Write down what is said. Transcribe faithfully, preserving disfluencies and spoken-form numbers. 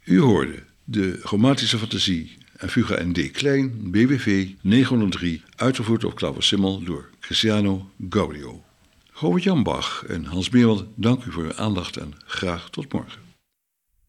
U hoorde de chromatische fantasie en fuga in D klein, B W V negenhonderddrie, uitgevoerd op klaversymbol door Cristiano Gaudio. Robert Jan Bach en Hans Meerwald, dank u voor uw aandacht en graag tot morgen.